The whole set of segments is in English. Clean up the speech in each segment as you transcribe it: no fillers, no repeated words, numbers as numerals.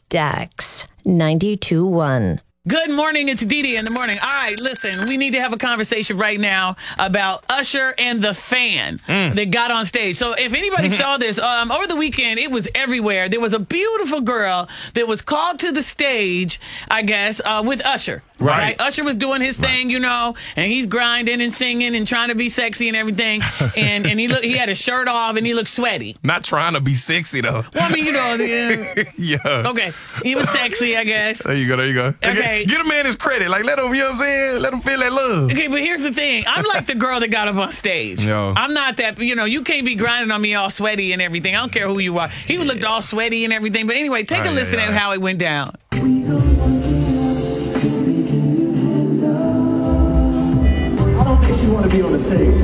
Dax 92.1. Good morning. It's Dee Dee in the morning. All right, listen, we need to have a conversation right now about Usher and the fan that got on stage. So if anybody saw this, over the weekend, it was everywhere. There was a beautiful girl that was called to the stage, I guess, with Usher. Right. Usher was doing his thing, you know, and he's grinding and singing and trying to be sexy and everything. And he had his shirt off and he looked sweaty. Not trying to be sexy, though. Well, I mean, you know. Yeah. Okay. He was sexy, I guess. There you go. Okay. Get a man his credit. Like, let him, you know what I'm saying? Let him feel that love. Okay, but here's the thing. I'm like the girl that got up on stage. Yo. I'm not that, you can't be grinding on me all sweaty and everything. I don't care who you are. He looked all sweaty and everything. But anyway, take a listen at how it went down. I don't think she want to be on the stage.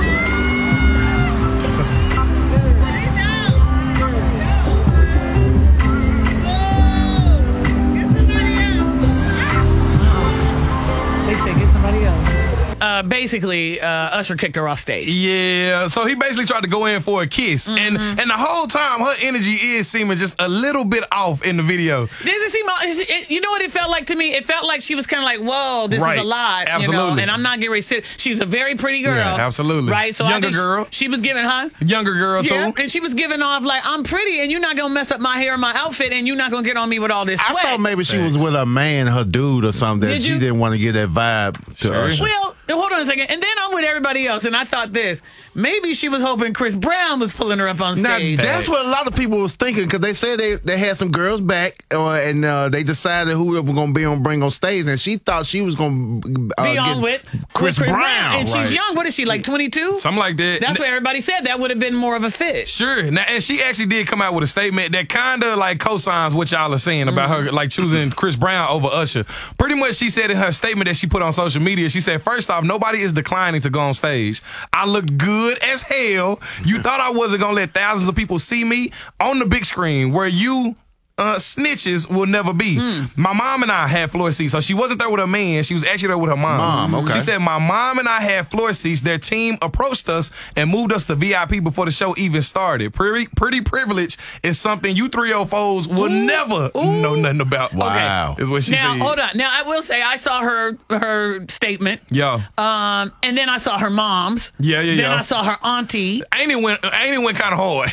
They said get somebody else. Basically, Usher kicked her off stage. Yeah, so he basically tried to go in for a kiss. And the whole time, her energy is seeming just a little bit off in the video. Does it seem, you know what it felt like to me? It felt like she was kind of like, whoa, this is a lot. Absolutely. You know, and I'm not getting ready to sit. She was a very pretty girl. Yeah, absolutely. Right? So Younger girl. She was giving, Younger girl, too. Yeah, and she was giving off like, I'm pretty and you're not going to mess up my hair and my outfit and you're not going to get on me with all this sweat. I thought maybe she was with a man, her dude or something, that she didn't want to get that vibe to Usher. Well, hold on a second. And then I'm with everybody else, and I thought this. Maybe she was hoping Chris Brown was pulling her up on stage. Now, that's what a lot of people was thinking, because they said they had some girls back, and they decided who they were going to bring on stage, and she thought she was going to be on with Chris Brown. And she's young. What is she, like 22? Something like that. That's what everybody said. That would have been more of a fit. Sure. Now, and she actually did come out with a statement that kind of like co-signs what y'all are saying about her like choosing Chris Brown over Usher. Pretty much she said in her statement that she put on social media, she said, first off, nobody is declining to go on stage. I looked good as hell. You thought I wasn't going to let thousands of people see me on the big screen where you snitches will never be. My mom and I had floor seats, so she wasn't there with her man. She was actually there with her mom. Okay. She said, my mom and I had floor seats. Their team approached us and moved us to VIP before the show even started. Pretty privilege is something you 304s will never know nothing about. Wow. Okay, is what she now, said. hold on. Now, I will say I saw her statement. Yeah. And then I saw her mom's. Yeah. Then I saw her auntie. Ain't it went kind of hard.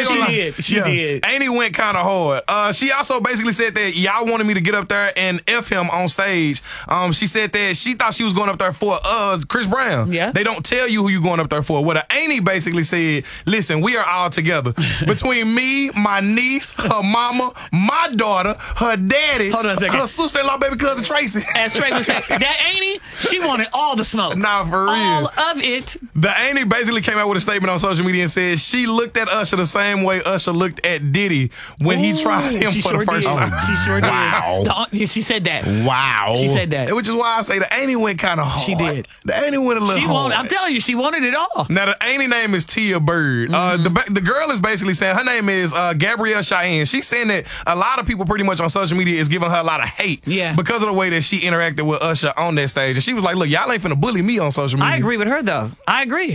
She did. Ain't it went kind of hard. She also basically said that y'all wanted me to get up there and F him on stage. She said that she thought she was going up there for Chris Brown. Yeah. They don't tell you who you going up there for. What an auntie basically said, listen, we are all together. Between me, my niece, her mama, my daughter, her daddy, hold on a second, her sister-in-law, baby cousin Tracy. As Trey would say, that auntie, she wanted all the smoke. Nah, for real. All of it. The auntie basically came out with a statement on social media and said she looked at Usher the same way Usher looked at Diddy when he tried him for the first time. She sure did. Wow. She said that. Wow. She said that. Which is why I say the auntie went kind of hard. She did. The auntie went a little hard. I'm telling you, she wanted it all. Now, the auntie name is Tia Bird. The girl is basically saying, her name is Gabrielle Cheyenne. She's saying that a lot of people pretty much on social media is giving her a lot of hate because of the way that she interacted with Usher on that stage. And she was like, look, y'all ain't finna bully me on social media. I agree with her, though. I agree.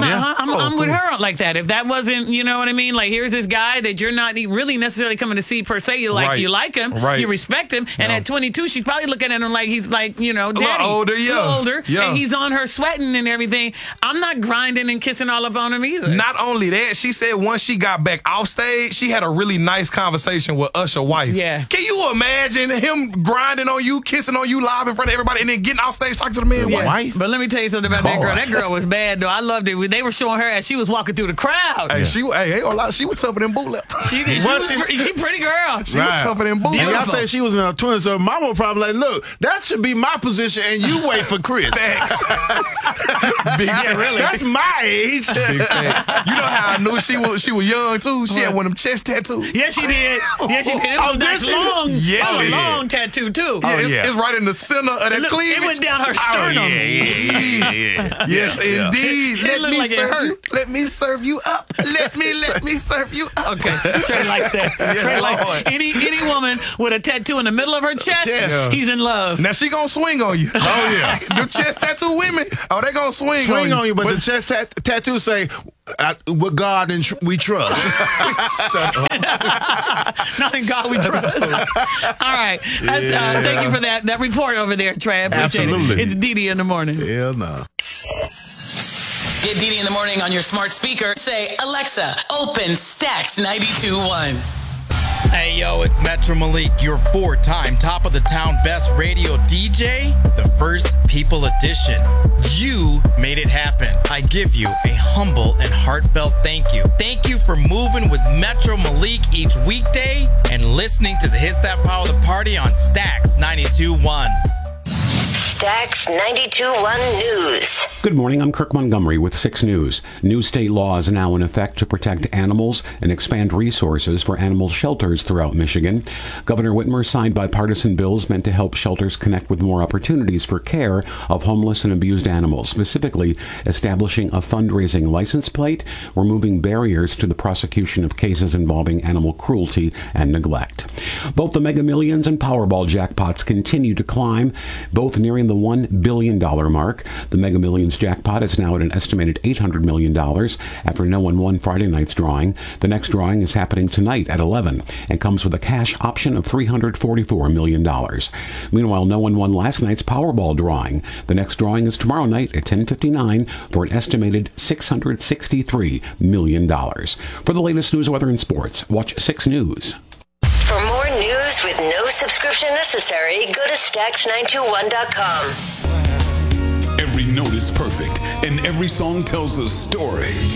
I'm with her like that. If that wasn't, you know what I mean? Like, here's this guy that you're not really necessarily coming to see per se. You like him. Right. You respect him. And at 22, she's probably looking at him like he's like, you know, daddy. A little older. And he's on her sweating and everything. I'm not grinding and kissing all up on him either. Not only that, she said once she got back off stage, she had a really nice conversation with Usher's wife. Yeah. Can you imagine him grinding on you, kissing on you live in front of everybody, and then getting off stage talking to the man's wife? But let me tell you something about that girl. That girl was bad, though. I loved it. They were showing her as she was walking through the crowd. Hey, she was tougher than Bootleg. She pretty girl. She was tougher than Bootleg. And y'all say she was in her 20s, so mama was probably like, look, that should be my position, and you wait for Chris. Big really. That's my age. Big fact. You know how I knew she was young, too? She had one of them chest tattoos. Yeah, she did. Yeah, she did. It was nice long tattoo, too. It's right in the center of that cleavage. It went down her sternum. Yes, indeed. Let me serve you up. Let me serve you up. Okay, Trey likes that. Trey likes Lord. Any woman with a tattoo in the middle of her chest, Yeah. he's in love. Now she gonna swing on you. Oh, yeah. The chest tattoo women, they gonna swing on you, but the chest tattoo say, with God and we trust. Shut up. Not in God we trust. All right. That's, thank you for that report over there, Trey. I appreciate Absolutely. it. It's Didi in the morning. Hell no. Get Didi in the morning on your smart speaker. Say, Alexa, open Stacks 92.1. Hey yo, it's Metro Malik, your 4-time top of the town best radio DJ, the First People Edition. You made it happen. I give you a humble and heartfelt thank you. Thank you for moving with Metro Malik each weekday and listening to the Hits That Power the Party on Stacks 92.1. Stacks 92.1 News. Good morning, I'm Kirk Montgomery with 6 News. New state laws are now in effect to protect animals and expand resources for animal shelters throughout Michigan. Governor Whitmer signed bipartisan bills meant to help shelters connect with more opportunities for care of homeless and abused animals, specifically establishing a fundraising license plate, removing barriers to the prosecution of cases involving animal cruelty and neglect. Both the Mega Millions and Powerball jackpots continue to climb, both nearing the $1 billion mark. The Mega Millions jackpot is now at an estimated $800 million after no one won Friday night's drawing. The next drawing is happening tonight at 11 and comes with a cash option of $344 million. Meanwhile, no one won last night's Powerball drawing. The next drawing is tomorrow night at 10:59 for an estimated $663 million. For the latest news, weather, and sports, watch 6 News. For more news with no subscription necessary, go to Stacks921.com. Every note is perfect, and every song tells a story.